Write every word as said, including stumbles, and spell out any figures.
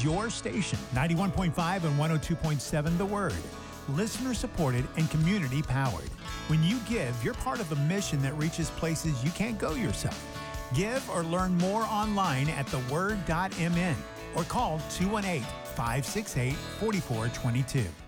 your station. ninety-one point five and one oh two point seven The Word. Listener supported and community powered. When you give, you're part of a mission that reaches places you can't go yourself. Give or learn more online at the word dot m n or call two one eight, five six eight, four four two two.